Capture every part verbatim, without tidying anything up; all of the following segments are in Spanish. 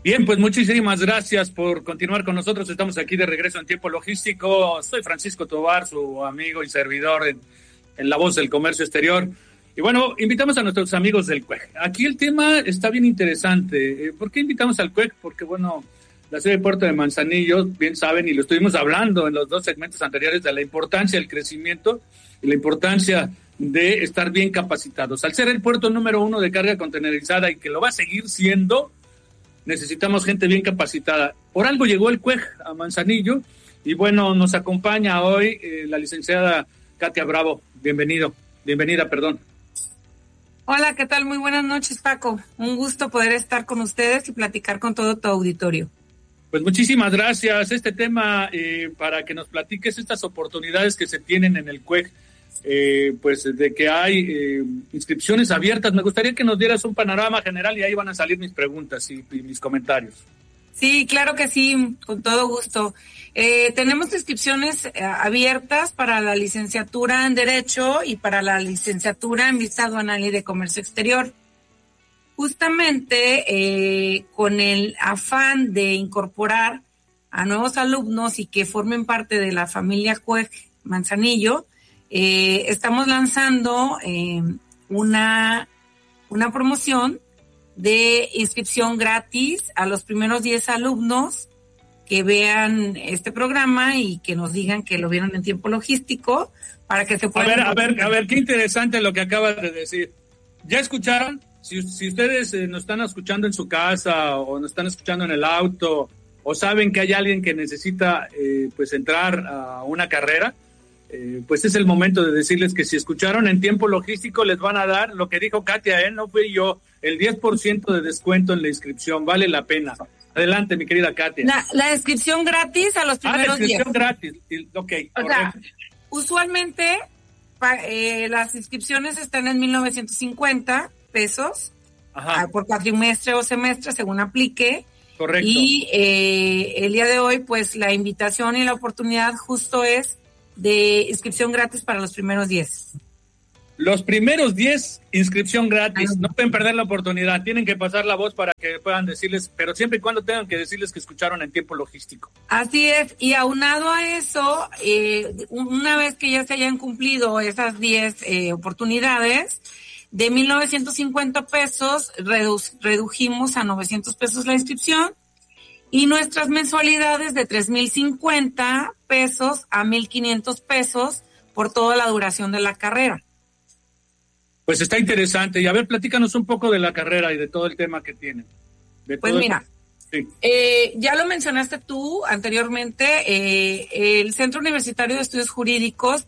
Bien, pues muchísimas gracias por continuar con nosotros. Estamos aquí de regreso en Tiempo Logístico. Soy Francisco Tovar, su amigo y servidor en, en La Voz del Comercio Exterior. Y bueno, invitamos a nuestros amigos del C U E G. Aquí el tema está bien interesante. ¿Por qué invitamos al C U E G? Porque, bueno, la sede de Puerto de Manzanillo, bien saben, y lo estuvimos hablando en los dos segmentos anteriores, de la importancia del crecimiento y la importancia de estar bien capacitados. Al ser el puerto número uno de carga contenerizada y que lo va a seguir siendo, necesitamos gente bien capacitada. Por algo llegó el C U E G a Manzanillo y bueno, nos acompaña hoy eh, la licenciada Katia Bravo. Bienvenido, bienvenida, perdón. Hola, ¿qué tal? Muy buenas noches, Paco. Un gusto poder estar con ustedes y platicar con todo tu auditorio. Pues muchísimas gracias. Este tema, eh, para que nos platiques estas oportunidades que se tienen en el C U E G, eh, pues de que hay eh, inscripciones abiertas. Me gustaría que nos dieras un panorama general y ahí van a salir mis preguntas y, y mis comentarios. Sí, claro que sí, con todo gusto. Eh, tenemos inscripciones eh, abiertas para la licenciatura en Derecho y para la licenciatura en Vista Aduanal y de Comercio Exterior. Justamente eh, con el afán de incorporar a nuevos alumnos y que formen parte de la familia C U E G Manzanillo, eh, estamos lanzando eh, una, una promoción de inscripción gratis a los primeros diez alumnos que vean este programa y que nos digan que lo vieron en Tiempo Logístico para que se puedan... A ver, a ver, a ver, qué interesante lo que acabas de decir. ¿Ya escucharon? Si, si ustedes eh, nos están escuchando en su casa o nos están escuchando en el auto o saben que hay alguien que necesita eh, pues entrar a una carrera, eh, pues es el momento de decirles que si escucharon en Tiempo Logístico les van a dar lo que dijo Katia, ¿eh? No fui yo, el diez por ciento de descuento en la inscripción, vale la pena. Adelante, mi querida Katia. La, la inscripción gratis a los primeros Ah, la inscripción diez. gratis, ok. O correcto. sea, usualmente pa, eh, las inscripciones están en mil novecientos cincuenta pesos. Ajá. Por cuatrimestre o semestre, según aplique. Correcto. Y eh, el día de hoy, pues la invitación y la oportunidad justo es de inscripción gratis para los primeros diez. Los primeros diez, inscripción gratis. Ajá. No pueden perder la oportunidad. Tienen que pasar la voz para que puedan decirles, pero siempre y cuando tengan que decirles que escucharon en Tiempo Logístico. Así es. Y aunado a eso, eh, una vez que ya se hayan cumplido esas diez eh, oportunidades, de mil novecientos cincuenta pesos redu- redujimos a novecientos pesos la inscripción y nuestras mensualidades de tres mil cincuenta pesos a mil quinientos pesos por toda la duración de la carrera. Pues está interesante. Y a ver, platícanos un poco de la carrera y de todo el tema que tienen. De pues mira, sí. eh, ya lo mencionaste tú anteriormente, eh, el Centro Universitario de Estudios Jurídicos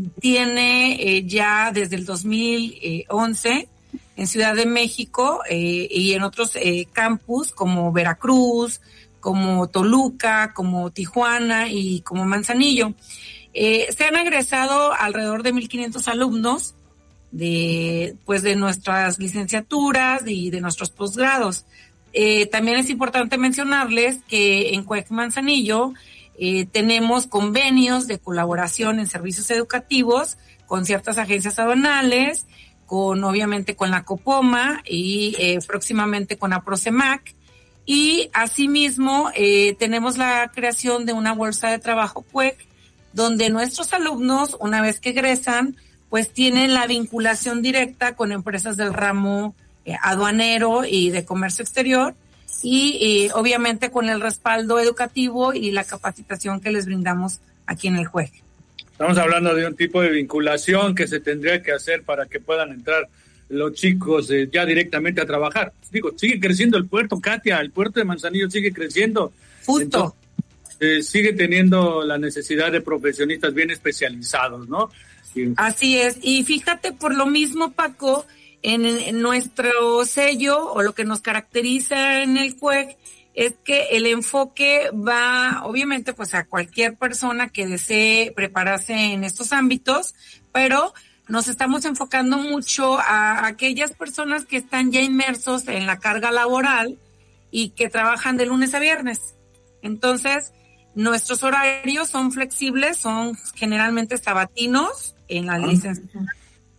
tiene eh, ya desde el dos mil once en Ciudad de México eh, y en otros eh, campus como Veracruz, como Toluca, como Tijuana y como Manzanillo. Eh, se han egresado alrededor de mil quinientos alumnos de, pues, de nuestras licenciaturas y de nuestros posgrados. Eh, también es importante mencionarles que en C U E G Manzanillo Eh, tenemos convenios de colaboración en servicios educativos con ciertas agencias aduanales, con obviamente con la Copoma y eh, próximamente con APROCEMAC. Y asimismo eh, tenemos la creación de una bolsa de trabajo C U E G, donde nuestros alumnos, una vez que egresan, pues tienen la vinculación directa con empresas del ramo eh, aduanero y de comercio exterior, y eh, obviamente con el respaldo educativo y la capacitación que les brindamos aquí en el C U E G. Estamos hablando de un tipo de vinculación que se tendría que hacer para que puedan entrar los chicos eh, ya directamente a trabajar. Digo, sigue creciendo el puerto, Katia, el puerto de Manzanillo sigue creciendo. Justo. Entonces, eh, sigue teniendo la necesidad de profesionistas bien especializados, ¿no? Y... Así es, y fíjate, por lo mismo, Paco, En, en nuestro sello o lo que nos caracteriza en el C U E G es que el enfoque va obviamente pues a cualquier persona que desee prepararse en estos ámbitos, pero nos estamos enfocando mucho a aquellas personas que están ya inmersos en la carga laboral y que trabajan de lunes a viernes. Entonces, nuestros horarios son flexibles, son generalmente sabatinos en la licenciatura,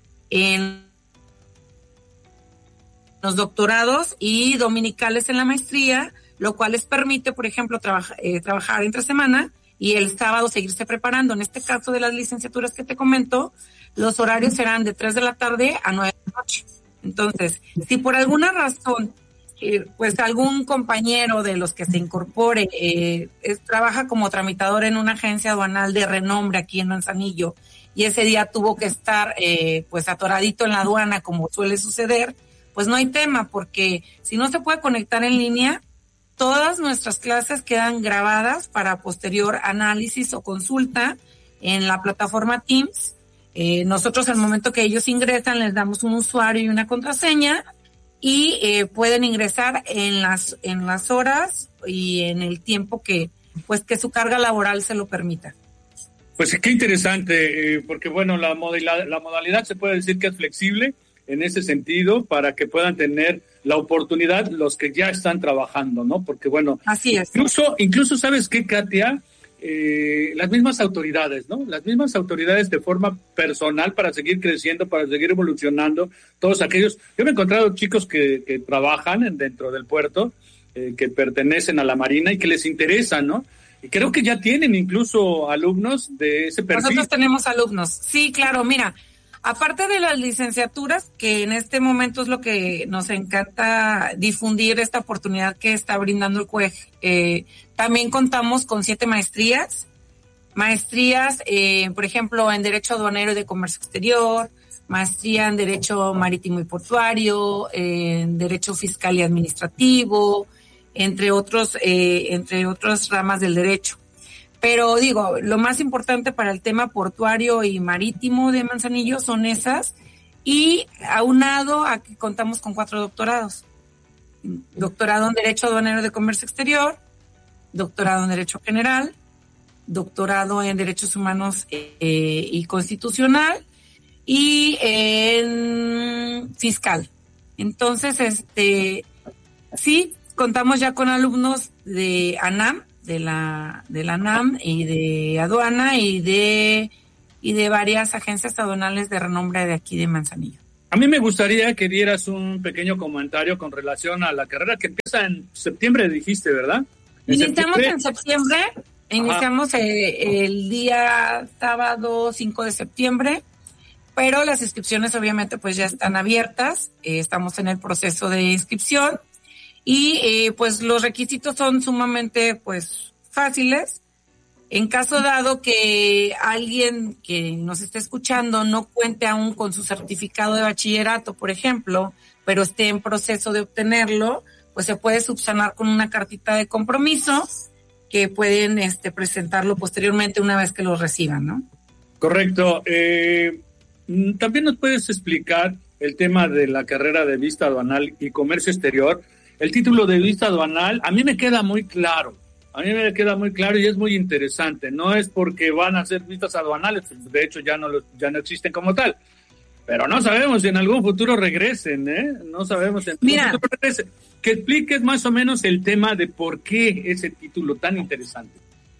en los doctorados y dominicales en la maestría, lo cual les permite, por ejemplo, trabaja, eh, trabajar entre semana y el sábado seguirse preparando. En este caso de las licenciaturas que te comento, los horarios serán de tres de la tarde a nueve de la noche. Entonces, si por alguna razón, eh, pues algún compañero de los que se incorpore eh, es, trabaja como tramitador en una agencia aduanal de renombre aquí en Manzanillo y ese día tuvo que estar eh, pues atoradito en la aduana como suele suceder, pues no hay tema, porque si no se puede conectar en línea, todas nuestras clases quedan grabadas para posterior análisis o consulta en la plataforma Teams. Eh, nosotros al momento que ellos ingresan les damos un usuario y una contraseña y eh, pueden ingresar en las en las horas y en el tiempo que pues que su carga laboral se lo permita. Pues qué interesante, eh, porque bueno, la modalidad, la modalidad se puede decir que es flexible en ese sentido para que puedan tener la oportunidad los que ya están trabajando, ¿no? Porque bueno, así es. Incluso, incluso ¿sabes qué, Katia? Eh, las mismas autoridades, ¿no? Las mismas autoridades de forma personal para seguir creciendo, para seguir evolucionando, todos aquellos. Yo me he encontrado chicos que, que trabajan en, dentro del puerto, eh, que pertenecen a la Marina y que les interesa, ¿no? Y creo que ya tienen incluso alumnos de ese perfil. Nosotros tenemos alumnos. Sí, claro, mira, aparte de las licenciaturas, que en este momento es lo que nos encanta difundir, esta oportunidad que está brindando el C U E G, eh, también contamos con siete maestrías. Maestrías, eh, por ejemplo, en Derecho Aduanero y de Comercio Exterior, maestría en Derecho Marítimo y Portuario, eh, en Derecho Fiscal y Administrativo, entre otros, eh, entre otras ramas del derecho. Pero digo, lo más importante para el tema portuario y marítimo de Manzanillo son esas, y aunado a que contamos con cuatro doctorados. Doctorado en Derecho Aduanero de Comercio Exterior, doctorado en Derecho General, doctorado en Derechos Humanos eh, y Constitucional, y en Fiscal. Entonces, este, sí, contamos ya con alumnos de ANAM, de la de la ANAM y de aduana y de y de varias agencias aduanales de renombre de aquí de Manzanillo. A mí me gustaría que dieras un pequeño comentario con relación a la carrera que empieza en septiembre, dijiste, ¿verdad? ¿En Iniciamos septiembre? en septiembre, iniciamos eh, el día sábado cinco de septiembre, pero las inscripciones obviamente pues ya están abiertas, eh, estamos en el proceso de inscripción. Y eh, pues los requisitos son sumamente pues fáciles. En caso dado que alguien que nos esté escuchando no cuente aún con su certificado de bachillerato, por ejemplo, pero esté en proceso de obtenerlo, pues se puede subsanar con una cartita de compromiso que pueden este presentarlo posteriormente una vez que lo reciban, ¿no? Correcto. Eh, también nos puedes explicar el tema de la carrera de vista aduanal y comercio exterior. El título de vista aduanal, a mí me queda muy claro, a mí me queda muy claro y es muy interesante. No es porque van a hacer vistas aduanales, de hecho ya no ya no existen como tal, pero no sabemos si en algún futuro regresen, ¿eh? No sabemos si en algún Mira, futuro regresen. Que expliques más o menos el tema de por qué ese título tan interesante.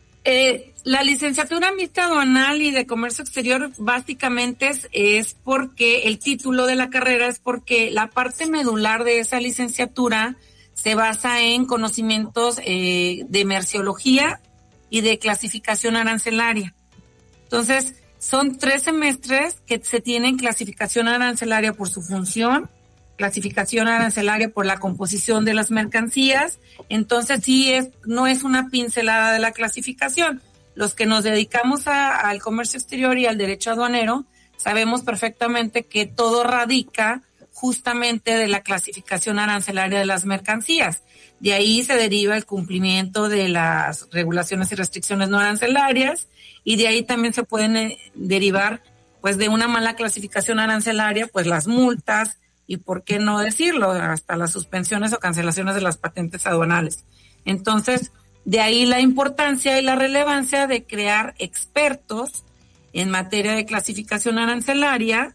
Eh, la licenciatura en vista aduanal y de comercio exterior básicamente es, es porque el título de la carrera es porque la parte medular de esa licenciatura se basa en conocimientos eh, de merciología y de clasificación arancelaria. Entonces, son tres semestres que se tienen clasificación arancelaria por su función, clasificación arancelaria por la composición de las mercancías. Entonces, sí, es no es una pincelada de la clasificación. Los que nos dedicamos a, al comercio exterior y al derecho aduanero sabemos perfectamente que todo radica justamente de la clasificación arancelaria de las mercancías. De ahí se deriva el cumplimiento de las regulaciones y restricciones no arancelarias, y de ahí también se pueden eh, derivar, pues, de una mala clasificación arancelaria, pues las multas y, por qué no decirlo, hasta las suspensiones o cancelaciones de las patentes aduanales. Entonces, de ahí la importancia y la relevancia de crear expertos en materia de clasificación arancelaria.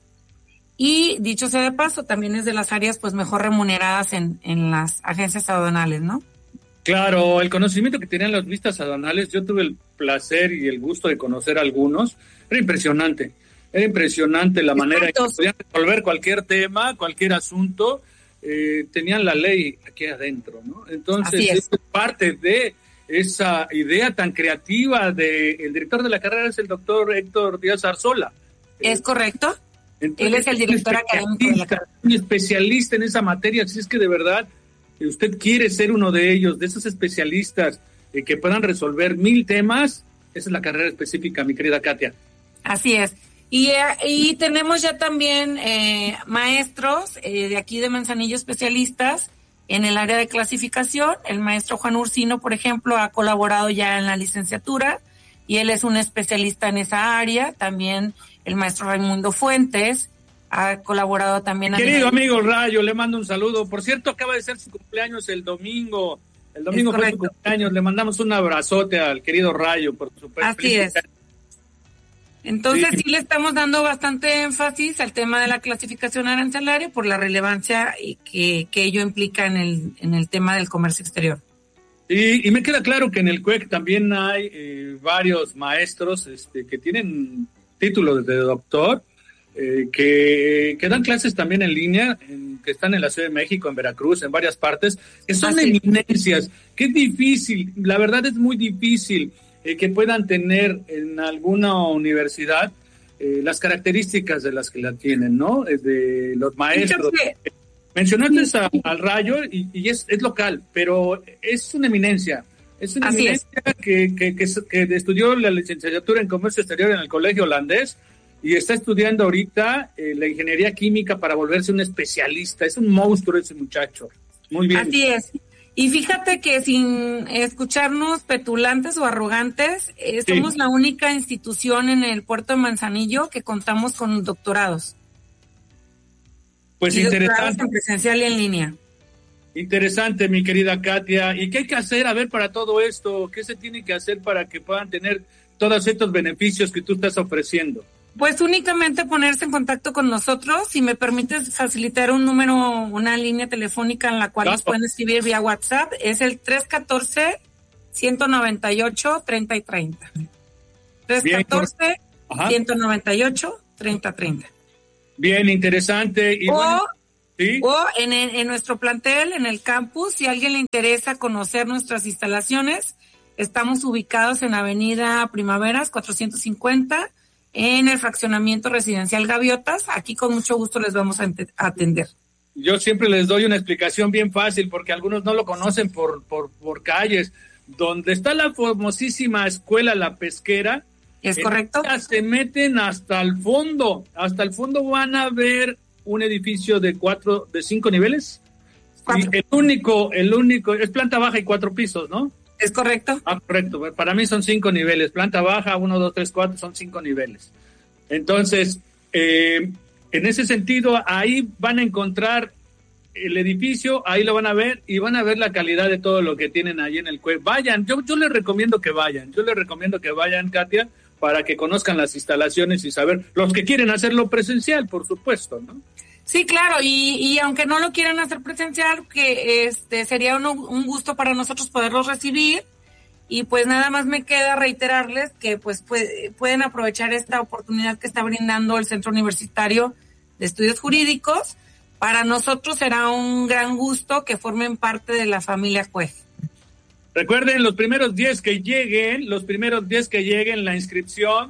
Y dicho sea de paso, también es de las áreas pues mejor remuneradas en, en las agencias aduanales, ¿no? Claro, el conocimiento que tenían las vistas aduanales, yo tuve el placer y el gusto de conocer algunos, era impresionante, era impresionante la manera en que podían resolver cualquier tema, cualquier asunto, eh, tenían la ley aquí adentro, ¿no? Entonces, es. es parte de esa idea tan creativa de el director de la carrera es el doctor Héctor Díaz Arzola. ¿Es correcto? Entonces, él es el director académico de la carrera. Un especialista en esa materia, así es que de verdad usted quiere ser uno de ellos, de esos especialistas eh, que puedan resolver mil temas. Esa es la carrera específica, mi querida Katia. Así es. Y, y tenemos ya también eh, maestros eh, de aquí de Manzanillo especialistas en el área de clasificación. El maestro Juan Ursino, por ejemplo, ha colaborado ya en la licenciatura y él es un especialista en esa área. También el maestro Raimundo Fuentes ha colaborado también. Mi querido amigo Rayo, le mando un saludo. Por cierto, acaba de ser su cumpleaños el domingo. El domingo fue su cumpleaños. Le mandamos un abrazote al querido Rayo, por supuesto. Así es. Entonces sí. sí le estamos dando bastante énfasis al tema de la clasificación arancelaria por la relevancia y que, que ello implica en el en el tema del comercio exterior. Y, y me queda claro que en el C U E C también hay eh, varios maestros este, que tienen título de doctor, eh, que, que dan clases también en línea, en, que están en la Ciudad de México, en Veracruz, en varias partes, que son Así. eminencias. Que es difícil, la verdad es muy difícil Eh, que puedan tener en alguna universidad eh, las características de las que la tienen, ¿no? Eh, de los maestros. Sí. Mencionaste sí. a, al Rayo y, y es, es local, pero es una eminencia. Es una Así eminencia es. Que, que, que, que estudió la licenciatura en Comercio Exterior en el Colegio Holandés y está estudiando ahorita eh, la ingeniería química para volverse un especialista. Es un monstruo ese muchacho. Muy bien. Así es. Y fíjate que sin escucharnos petulantes o arrogantes, eh, sí. somos la única institución en el puerto de Manzanillo que contamos con doctorados. Pues y interesante. Doctorados en presencial y en línea. Interesante, mi querida Katia. ¿Y qué hay que hacer, a ver, para todo esto? ¿Qué se tiene que hacer para que puedan tener todos estos beneficios que tú estás ofreciendo? Pues únicamente ponerse en contacto con nosotros. Si me permites facilitar un número, una línea telefónica en la cual claro. nos pueden escribir vía WhatsApp, es el tres uno cuatro, uno nueve ocho, tres cero tres cero. tres uno cuatro, uno nueve ocho, tres cero tres cero. Bien, interesante. Y o bueno, ¿sí? o en, en nuestro plantel, en el campus, si a alguien le interesa conocer nuestras instalaciones, estamos ubicados en Avenida Primaveras cuatrocientos cincuenta, en el fraccionamiento residencial Gaviotas. Aquí con mucho gusto les vamos a atender. Yo siempre les doy una explicación bien fácil porque algunos no lo conocen por, por, por calles. Donde está la famosísima escuela La Pesquera, ¿es correcto? Se meten hasta el fondo, hasta el fondo van a ver un edificio de cuatro, de cinco niveles. Cuatro. Y el único, el único, es planta baja y cuatro pisos, ¿no? ¿Es correcto? Ah, correcto. Para mí son cinco niveles. Planta baja, uno, dos, tres, cuatro, son cinco niveles. Entonces, eh, en ese sentido, ahí van a encontrar el edificio, ahí lo van a ver y van a ver la calidad de todo lo que tienen ahí en el C U E C. Vayan, yo, yo les recomiendo que vayan. Yo les recomiendo que vayan, Katia, para que conozcan las instalaciones y saber, los que quieren hacerlo presencial, por supuesto, ¿no? Sí, claro, y, y aunque no lo quieran hacer presencial, que este sería un, un gusto para nosotros poderlos recibir, y pues nada más me queda reiterarles que pues puede, pueden aprovechar esta oportunidad que está brindando el Centro Universitario de Estudios Jurídicos. Para nosotros será un gran gusto que formen parte de la familia C U E C. Recuerden, los primeros diez que lleguen, los primeros diez que lleguen, la inscripción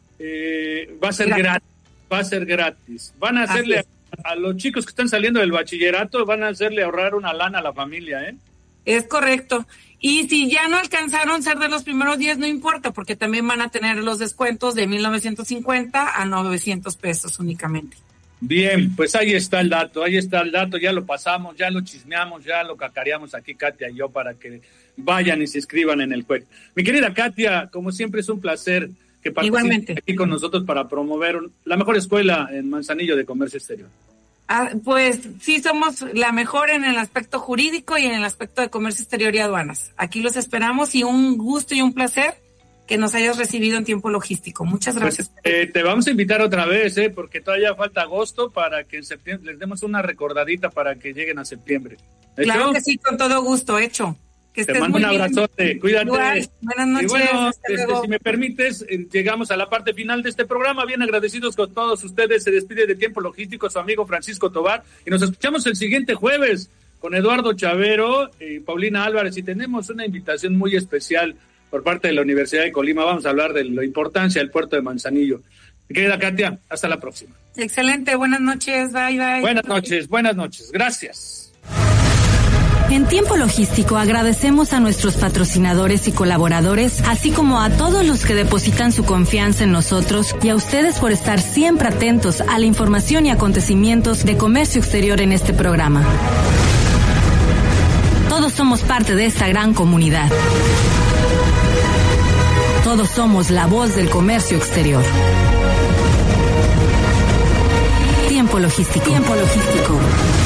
eh, va a ser gratis. gratis, va a ser gratis. Van a hacerle a los chicos que están saliendo del bachillerato, van a hacerle ahorrar una lana a la familia, ¿eh? Es correcto. Y si ya no alcanzaron a ser de los primeros diez, no importa, porque también van a tener los descuentos de mil novecientos cincuenta a novecientos pesos únicamente. Bien, pues ahí está el dato, ahí está el dato, ya lo pasamos, ya lo chismeamos, ya lo cacareamos aquí Katia y yo para que vayan y se inscriban en el C U E C. Mi querida Katia, como siempre es un placer que participe aquí con nosotros para promover un, la mejor escuela en Manzanillo de Comercio Exterior. Ah, pues sí, somos la mejor en el aspecto jurídico y en el aspecto de comercio exterior y aduanas. Aquí los esperamos y un gusto y un placer que nos hayas recibido en tiempo logístico. Muchas gracias. Pues, eh, te vamos a invitar otra vez, eh, porque todavía falta agosto para que en septiembre les demos una recordadita para que lleguen a septiembre. ¿Hecho? Claro que sí, con todo gusto, hecho. Que Te mando un abrazote, cuídate. Igual, buenas noches. Y bueno, este, si me permites, eh, llegamos a la parte final de este programa. Bien agradecidos con todos ustedes. Se despide de Tiempo Logístico su amigo Francisco Tovar. Y nos escuchamos el siguiente jueves con Eduardo Chavero y Paulina Álvarez. Y tenemos una invitación muy especial por parte de la Universidad de Colima. Vamos a hablar de la importancia del puerto de Manzanillo. Me queda, Katia, hasta la próxima. Excelente, buenas noches, bye, bye. Buenas noches, buenas noches. Gracias. En Tiempo Logístico agradecemos a nuestros patrocinadores y colaboradores, así como a todos los que depositan su confianza en nosotros y a ustedes por estar siempre atentos a la información y acontecimientos de comercio exterior en este programa. Todos somos parte de esta gran comunidad. Todos somos la voz del comercio exterior. Tiempo Logístico. Tiempo Logístico.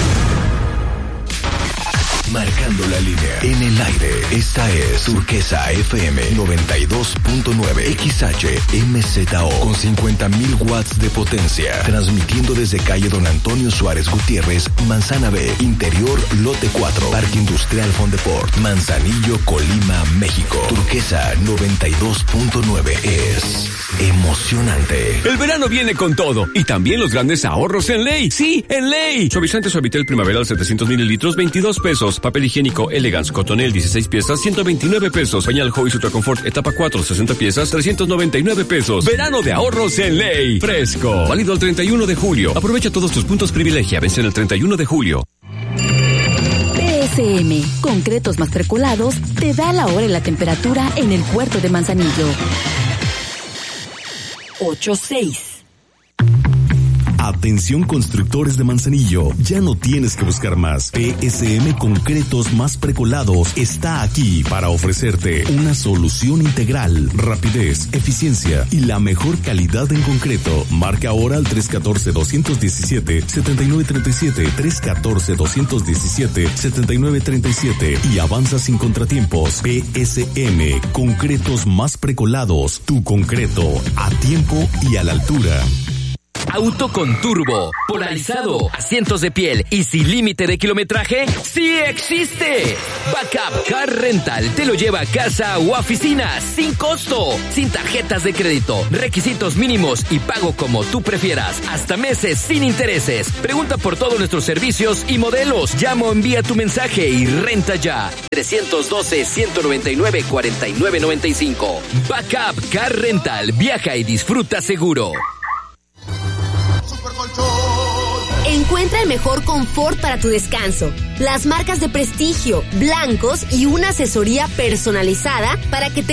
Marcando la línea. En el aire, esta es Turquesa F M noventa y dos punto nueve, X H M Z O con cincuenta mil watts de potencia, transmitiendo desde calle Don Antonio Suárez Gutiérrez, Manzana B, Interior, Lote cuatro, Parque Industrial Fondeport, Manzanillo, Colima, México. Turquesa noventa y dos punto nueve es emocionante. El verano viene con todo y también los grandes ahorros en Ley. Sí, en Ley. Suavizante Suavitel Primaveral setecientos mililitros, veintidós pesos. Papel higiénico Elegance Cotonel dieciséis piezas, ciento veintinueve pesos. Pañal Joy Ultra Confort etapa cuatro, sesenta piezas, trescientos noventa y nueve pesos. Verano de ahorros en Ley. Fresco. Válido el treinta y uno de julio. Aprovecha todos tus puntos privilegia. Vencen el treinta y uno de julio. P S M, concretos más percolados, te da la hora y la temperatura en el puerto de Manzanillo. ocho seis. Atención constructores de Manzanillo, ya no tienes que buscar más. P S M Concretos Más Precolados está aquí para ofrecerte una solución integral, rapidez, eficiencia y la mejor calidad en concreto. Marca ahora al tres uno cuatro, dos uno siete, siete nueve tres siete, tres uno cuatro, dos uno siete, siete nueve tres siete y avanza sin contratiempos. P S M Concretos Más Precolados, tu concreto a tiempo y a la altura. Auto con turbo, polarizado, asientos de piel y sin límite de kilometraje, ¡sí existe! Backup Car Rental te lo lleva a casa o a oficina sin costo, sin tarjetas de crédito, requisitos mínimos y pago como tú prefieras, hasta meses sin intereses. Pregunta por todos nuestros servicios y modelos. Llama o envía tu mensaje y renta ya. trescientos doce, ciento noventa y nueve, cuarenta y nueve noventa y cinco. Backup Car Rental. Viaja y disfruta seguro. Encuentra el mejor confort para tu descanso, las marcas de prestigio, blancos y una asesoría personalizada para que te